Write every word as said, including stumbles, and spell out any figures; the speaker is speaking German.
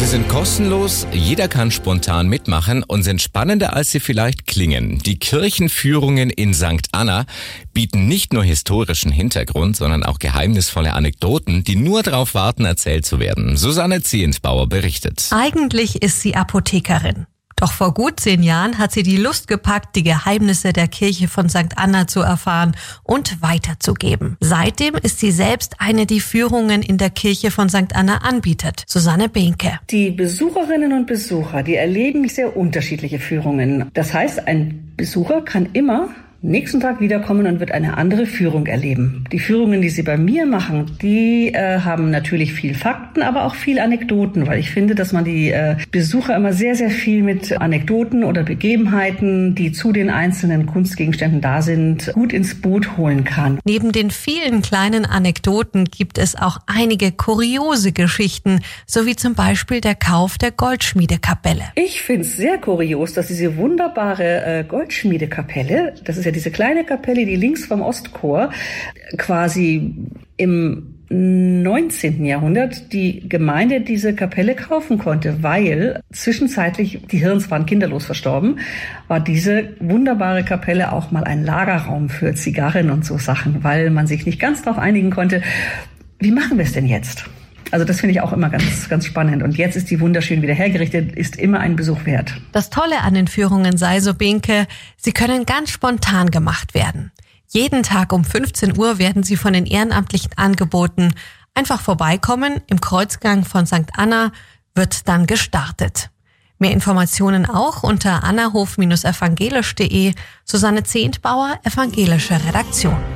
Sie sind kostenlos, jeder kann spontan mitmachen und sind spannender, als sie vielleicht klingen. Die Kirchenführungen in Sankt Anna bieten nicht nur historischen Hintergrund, sondern auch geheimnisvolle Anekdoten, die nur darauf warten, erzählt zu werden. Susanne Zehentbauer berichtet. Eigentlich ist sie Apothekerin. Doch vor gut zehn Jahren hat sie die Lust gepackt, die Geheimnisse der Kirche von Sankt Anna zu erfahren und weiterzugeben. Seitdem ist sie selbst eine, die Führungen in der Kirche von Sankt Anna anbietet. Susanne Behnke. Die Besucherinnen und Besucher, die erleben sehr unterschiedliche Führungen. Das heißt, ein Besucher kann immer nächsten Tag wiederkommen und wird eine andere Führung erleben. Die Führungen, die sie bei mir machen, die äh, haben natürlich viel Fakten, aber auch viel Anekdoten, weil ich finde, dass man die äh, Besucher immer sehr, sehr viel mit Anekdoten oder Begebenheiten, die zu den einzelnen Kunstgegenständen da sind, gut ins Boot holen kann. Neben den vielen kleinen Anekdoten gibt es auch einige kuriose Geschichten, so wie zum Beispiel der Kauf der Goldschmiedekapelle. Ich finde es sehr kurios, dass diese wunderbare äh, Goldschmiedekapelle, das ist ja diese kleine Kapelle, die links vom Ostchor, quasi im neunzehnten Jahrhundert die Gemeinde diese Kapelle kaufen konnte, weil zwischenzeitlich, die Hirns waren kinderlos verstorben, war diese wunderbare Kapelle auch mal ein Lagerraum für Zigarren und so Sachen, weil man sich nicht ganz darauf einigen konnte, wie machen wir es denn jetzt? Also das finde ich auch immer ganz, ganz spannend. Und jetzt ist die wunderschön wieder hergerichtet, ist immer ein Besuch wert. Das Tolle an den Führungen sei, so Behnke, sie können ganz spontan gemacht werden. Jeden Tag um fünfzehn Uhr werden sie von den Ehrenamtlichen angeboten. Einfach vorbeikommen, im Kreuzgang von Sankt Anna wird dann gestartet. Mehr Informationen auch unter annahof Bindestrich evangelisch punkt de. Susanne Zehentbauer, evangelische Redaktion.